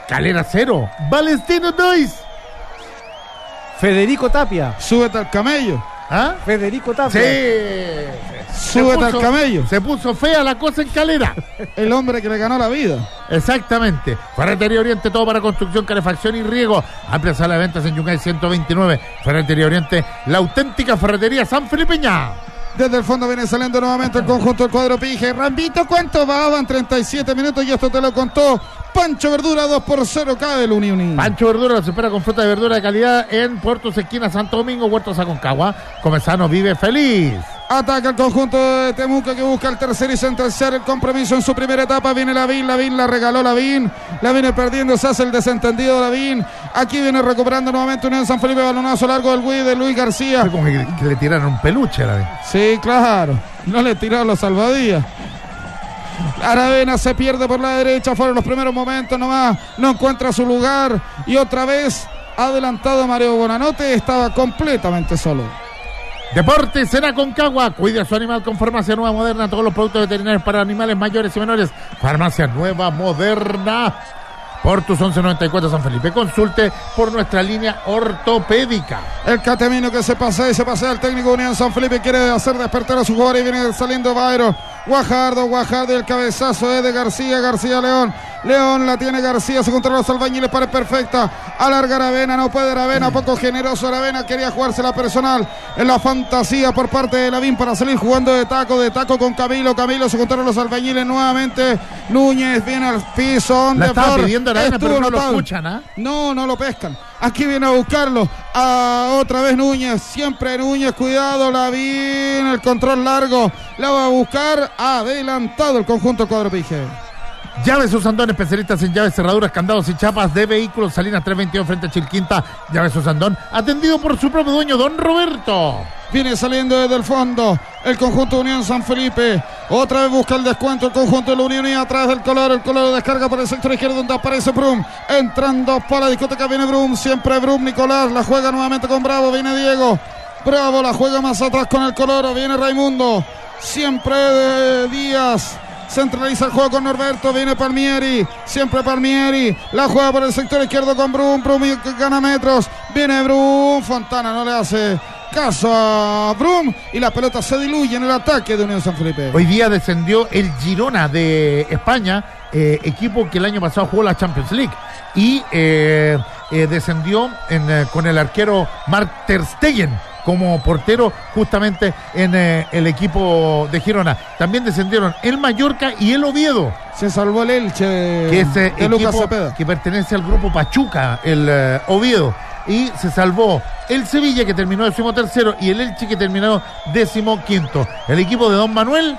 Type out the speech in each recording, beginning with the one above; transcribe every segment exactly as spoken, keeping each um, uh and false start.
Calera cero. Palestino dos. Federico Tapia. Súbete al camello. ¿Ah? Federico Tapia. Sí. Súbete al camello. Se puso fea la cosa en Calera. El hombre que le ganó la vida. Exactamente. Ferretería Oriente, todo para construcción, calefacción y riego. Amplia sala de ventas en Yungay ciento veintinueve. Ferretería Oriente, la auténtica ferretería San Felipeña. Desde el fondo viene saliendo nuevamente el conjunto del cuadro Pige. Rambito, ¿cuánto va? Van treinta y siete minutos y esto te lo contó Pancho Verdura. Dos por cero cae del Unión. Pancho Verdura los espera con fruta de verdura de calidad en Puertos Esquina, Santo Domingo, Huertos Aconcagua. Comezano vive feliz. Ataca el conjunto de Temuco que busca el tercer y sentenciar el compromiso en su primera etapa. Viene Lavín, Lavín la regaló Lavín. La viene perdiendo, se hace el desentendido Lavín. Aquí viene recuperando nuevamente Unión San Felipe. Balonazo largo del Wii de Luis García. Fue como que, que le tiraron un peluche a Lavín. Sí, claro. No le tiraron los salvadías. Aravena se pierde por la derecha. Fueron los primeros momentos nomás. No encuentra su lugar. Y otra vez adelantado Mario Bonanote. Estaba completamente solo. Deportes en Aconcagua. Cuida a su animal con Farmacia Nueva Moderna. Todos los productos veterinarios para animales mayores y menores. Farmacia Nueva Moderna. Portus once noventa y cuatro San Felipe. Consulte por nuestra línea ortopédica. El Catemino que se pasea y se pasea el técnico de Unión San Felipe. Quiere hacer despertar a su jugador y viene saliendo Bairo. Guajardo, Guajardo, el cabezazo es de García, García León. León la tiene García, se controla los albañiles, para perfecta. Alarga Aravena, no puede Aravena, poco generoso Aravena, quería jugársela personal. En la fantasía por parte de Lavín para salir jugando de taco, de taco con Camilo. Camilo se controla los albañiles nuevamente. Núñez viene al piso. La estaba pidiendo Aravena, pero no lo escuchan, ¿ah? ¿eh? No, no lo pescan. Aquí viene a buscarlo. Ah, otra vez Núñez. Siempre Núñez. Cuidado, Lavín. El control largo. La va a buscar. Adelantado el conjunto cuadro Pige. Llaves Usandón, especialistas en llaves, cerraduras, candados y chapas de vehículos. Salinas trescientos veintidós frente a Chilquinta. Llaves Usandón, atendido por su propio dueño, don Roberto. Viene saliendo desde el fondo el conjunto de Unión San Felipe. Otra vez busca el descuento el conjunto de la Unión y atrás del color. El color descarga por el sector izquierdo donde aparece Brum. Entrando para la discoteca viene Brum. Siempre Brum. Nicolás la juega nuevamente con Bravo. Viene Diego. Bravo la juega más atrás con el color. Viene Raimundo. Siempre de Díaz. Centraliza el juego con Norberto, viene Palmieri, siempre Palmieri, la juega por el sector izquierdo con Brum, Brum gana metros, viene Brum, Fontana no le hace caso a Brum y la pelota se diluye en el ataque de Unión San Felipe. Hoy día descendió el Girona de España, eh, equipo que el año pasado jugó la Champions League y eh, eh, descendió en, eh, con el arquero Marc Ter Stegen como portero justamente en eh, el equipo de Girona. También descendieron el Mallorca y el Oviedo. Se salvó el Elche de, que es eh, de equipo Lucas Cepeda, que pertenece al grupo Pachuca, el eh, Oviedo. Y se salvó el Sevilla, que terminó decimotercero, y el Elche, que terminó decimoquinto. El equipo de Don Manuel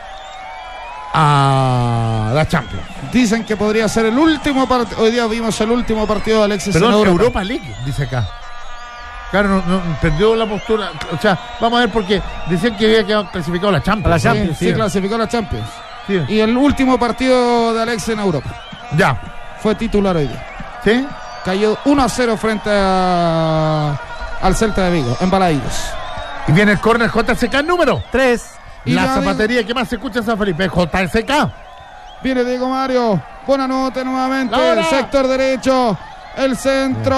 a la Champions. Dicen que podría ser el último partido. Hoy día vimos el último partido de Alexis. Perdón, en Europa. Europa League, dice acá. Claro, no, no, perdió la postura. O sea, vamos a ver, porque decían que había quedado clasificado a la Champions. A la Champions, sí, sí, sí, clasificó a la Champions. Sí. Y el último partido de Alexis en Europa. Ya. Fue titular hoy día. ¿Sí? Cayó uno a cero frente a, al Celta de Vigo, en Balaídos. Y viene el córner J S K número tres. La zapatería que más se escucha en San Felipe, J S K. Viene Diego Mario. Buena nota nuevamente. El sector derecho. El centro.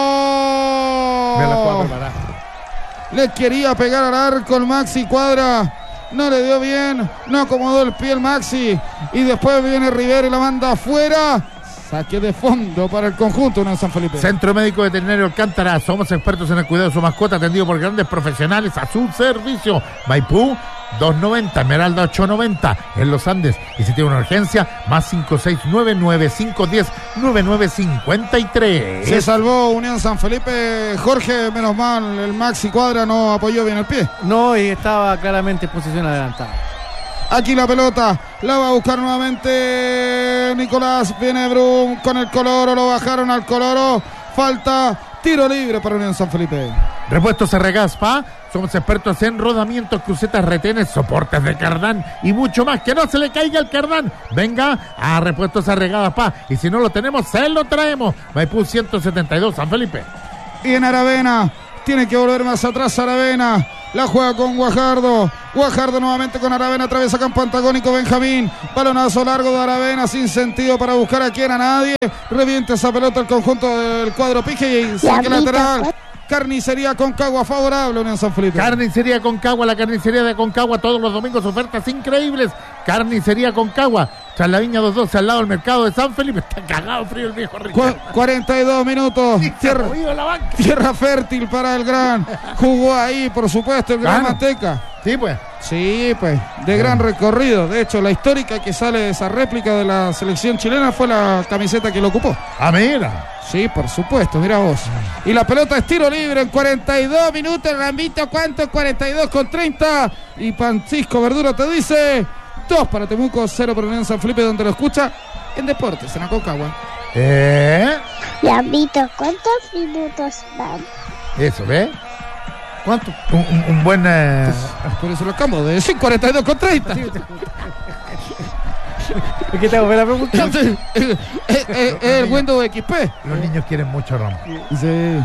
Le quería pegar al arco el Maxi Cuadra. No le dio bien. No acomodó el pie el Maxi. Y después viene Rivera y la manda afuera. Saque de fondo para el conjunto de San Felipe. Centro Médico Veterinario Alcántara. Somos expertos en el cuidado de su mascota, atendido por grandes profesionales a su servicio. Maipú dos noventa, Esmeralda ocho noventa en los Andes. Y si tiene una urgencia, más cinco seis nueve nueve cinco uno cero nueve nueve cinco tres. Se salvó Unión San Felipe. Jorge, menos mal, el Maxi Cuadra no apoyó bien el pie. No, y estaba claramente en posición adelantada. Aquí la pelota, la va a buscar nuevamente Nicolás, viene Brum con el Coloro, lo bajaron al Coloro, falta, tiro libre para Unión San Felipe. Repuestos Arregaspa, somos expertos en rodamientos, crucetas, retenes, soportes de cardán y mucho más. Que no se le caiga el cardán. Venga a Repuestos Arregaspa y si no lo tenemos, se lo traemos. Maipú ciento setenta y dos, San Felipe. Y en Aravena, tiene que volver más atrás Aravena. La juega con Guajardo. Guajardo nuevamente con Aravena. Atraviesa campo antagónico Benjamín. Balonazo largo de Aravena sin sentido para buscar a quien, a nadie. Revienta esa pelota el conjunto del cuadro Pige y saque lateral. Carnicería Concagua favorable Unión San Felipe. Carnicería Concagua, la carnicería de Concagua, todos los domingos ofertas increíbles. Carnicería Concagua, tras la Viña doscientos doce, al lado del mercado de San Felipe. Está cagado frío el viejo Ricardo. Cu- cuarenta y dos minutos. Sí, tierra, la tierra fértil para el gran. Jugó ahí, por supuesto, el gran Claro. Manteca. Sí, pues. Sí, pues, de gran recorrido. De hecho, la histórica que sale de esa réplica de la selección chilena fue la camiseta que lo ocupó. Ah, mira. Sí, por supuesto, mira vos. Y la pelota es tiro libre en cuarenta y dos minutos. Rambito, ¿cuánto? cuarenta y dos con treinta. Y Francisco Verdura te dice dos para Temuco, cero para Unión San Felipe, donde lo escucha en Deportes, en Aconcagua. Eh. Lambito, ¿cuántos minutos van? Eso, ¿ves? ¿Cuánto? Un, un, un buen. Eh... Por eso lo acabo de decir, cuarenta y dos con treinta. ¿Es que te hago ver la pregunta? Es el Windows X P. Los niños quieren mucho ron. Sí.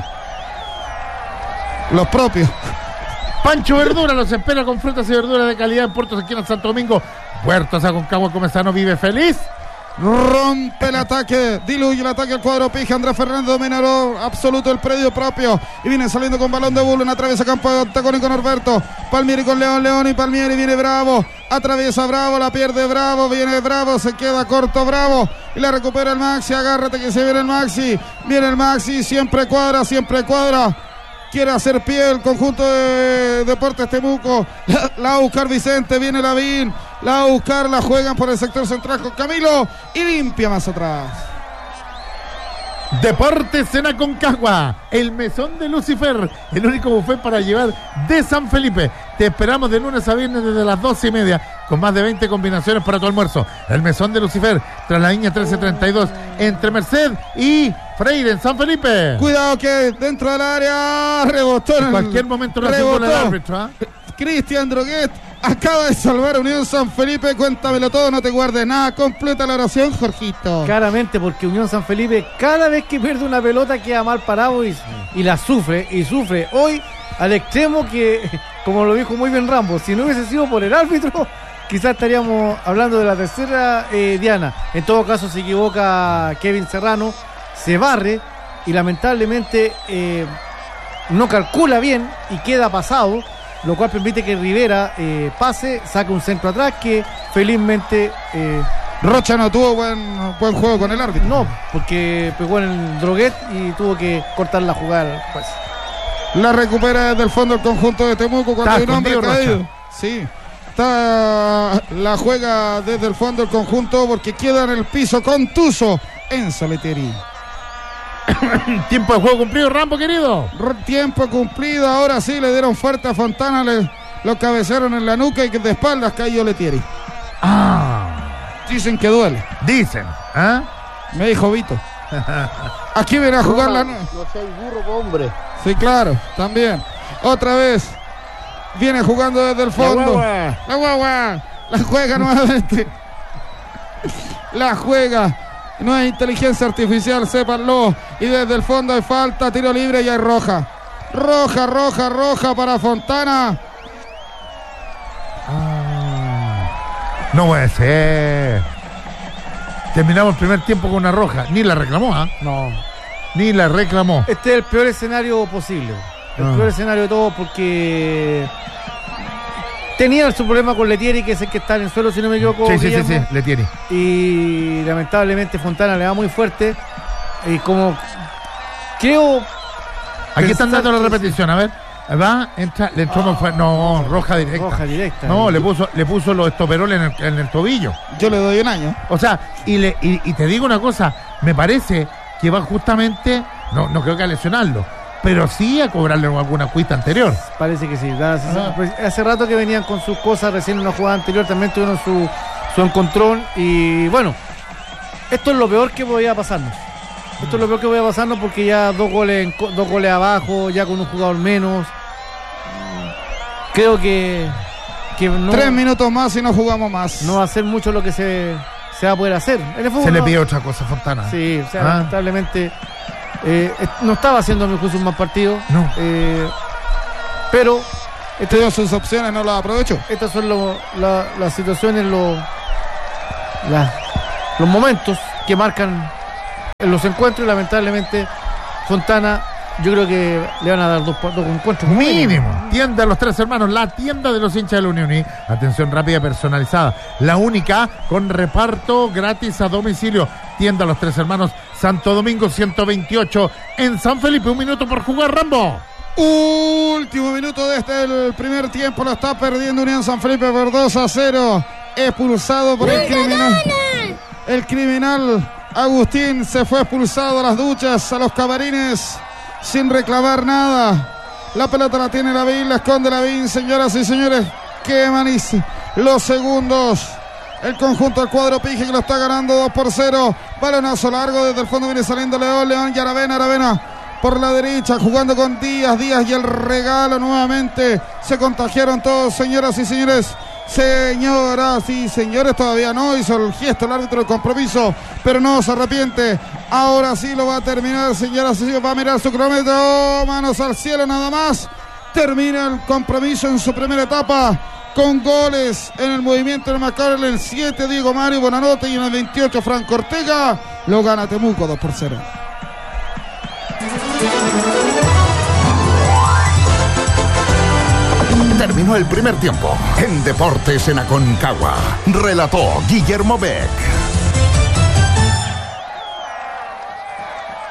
Los propios. Pancho Verdura los espera con frutas y verduras de calidad en Puerto Esquina, Santo Domingo. Puertos Aconcagua, Comezano vive feliz. Rompe el ataque, diluye el ataque al cuadro Pija. Andrés Fernández dominador absoluto del predio propio. Y viene saliendo con balón de bulo en atraviesa campo antagónico Norberto. Palmieri con León, León y Palmieri. Viene Bravo, atraviesa Bravo, la pierde Bravo. Viene Bravo, se queda corto Bravo. Y la recupera el Maxi, agárrate que se viene el Maxi. Viene el Maxi, siempre cuadra, siempre cuadra. Quiere hacer pie el conjunto de Deportes Temuco. La, la va a buscar Vicente, viene Lavín. La va a buscar, la juegan por el sector central con Camilo. Y limpia más atrás. Deportes en Aconcagua, el mesón de Lucifer, el único buffet para llevar de San Felipe. Te esperamos de lunes a viernes desde las doce y media, con más de veinte combinaciones para tu almuerzo. El mesón de Lucifer, tras la línea trece treinta y dos, entre Merced y Freire en San Felipe. Cuidado que dentro del área rebotó. En cualquier momento lo hace un gol el árbitro, ¿eh? Cristian Droguet acaba de salvar a Unión San Felipe. Cuéntamelo todo, no te guardes nada. Completa la oración, Jorgito. Claramente, porque Unión San Felipe, cada vez que pierde una pelota, queda mal parado y, y la sufre, y sufre. Hoy, al extremo que, como lo dijo muy bien Rambo, si no hubiese sido por el árbitro, quizás estaríamos hablando de la tercera eh, diana. En todo caso, se equivoca Kevin Serrano, se barre y lamentablemente eh, no calcula bien y queda pasado, lo cual permite que Rivera eh, pase, saque un centro atrás que felizmente eh, Rocha no tuvo buen, buen juego con el árbitro. no, porque pegó en el Droguet y tuvo que cortar la jugada pues. La recupera desde el fondo el conjunto de Temuco cuando Está hay un hombre escondido, caído. Rocha. Sí. Está, la juega desde el fondo el conjunto porque queda en el piso contuso Enzo Letieri. Tiempo de juego cumplido, Rambo querido. Tiempo cumplido, ahora sí le dieron fuerte a Fontana, le, lo cabecearon en la nuca y que de espaldas cayó Letieri. Ah, Dicen que duele, dicen, ¿ah? me dijo Vito. Aquí viene a jugar la... No soy burro, hombre. Sí, claro, también. Otra vez viene jugando desde el fondo. La La guagua. La juega nuevamente. La juega. No es inteligencia artificial, sépanlo. Y desde el fondo hay falta, tiro libre y hay roja. Roja, roja, roja para Fontana. Ah, no puede ser. Terminamos el primer tiempo con una roja. Ni la reclamó, ¿ah? No, Ni la reclamó. este es el peor escenario posible, el Ah. peor escenario de todo, porque tenía su problema con Letieri, que es el que está en el suelo, si no me equivoco. Sí, sí, sí, Guillermo. sí, le tiene. Y lamentablemente Fontana le va muy fuerte y como creo Aquí están pensar dando la que repetición, a ver. Va, entra, le entró muy fuerte. No, roja directa. roja directa. No, le puso, le puso los estoperoles en el, en el tobillo. Yo le doy un año. O sea, y, le, y, y te digo una cosa, me parece que va justamente, no, no creo que a lesionarlo, pero sí a cobrarle alguna cuita anterior. Parece que sí. da- Ajá. pues, hace rato que venían con sus cosas, recién en una jugada anterior también tuvieron su, su encontrón y bueno, esto es lo peor que podía pasarnos. Esto es lo peor que podía pasarnos porque ya dos goles, en co- dos goles abajo, ya con un jugador menos. Creo que, que no, Tres minutos más y no jugamos más. no va a ser mucho lo que se, se va a poder hacer. En el fútbol Se le no- pide otra cosa a Fontana. Sí, o sea, Ah. lamentablemente eh, eh, no estaba haciendo a mi juicio un mal partido. No. Eh, pero Este dio sus opciones, no las aprovechó. Estas son lo, la, las situaciones, lo, la, los momentos que marcan en los encuentros y lamentablemente Fontana, yo creo que le van a dar dos, dos encuentros mínimo. Tienda Los Tres Hermanos, la tienda de los hinchas de la Unión y atención rápida personalizada, la única con reparto gratis a domicilio. Tienda Los Tres Hermanos, Santo Domingo ciento veintiocho en San Felipe. Un minuto por jugar, Rambo. Último minuto de este el primer tiempo, lo está perdiendo Unión San Felipe por dos a cero. Expulsado por el criminal. El criminal Agustín se fue expulsado a las duchas, a los camarines, sin reclamar nada. La pelota la tiene Lavín, la esconde Lavín, señoras y señores. Queman los segundos. El conjunto del cuadro Pige que lo está ganando dos por cero. Balonazo largo, desde el fondo viene saliendo León, León y Aravena, Aravena por la derecha, jugando con Díaz, Díaz y el regalo nuevamente. Se contagiaron todos, señoras y señores. Señoras y señores, todavía no hizo el gesto el árbitro del compromiso, pero no se arrepiente. Ahora sí lo va a terminar, señoras y señores. Va a mirar su cronómetro, manos al cielo nada más. Termina el compromiso en su primera etapa con goles en el movimiento del marcador. En el siete Diego Mario Bonanote y en el veintiocho Franco Ortega. Lo gana Temuco dos por cero. Terminó el primer tiempo en Deportes en Aconcagua. Relató Guillermo Beck.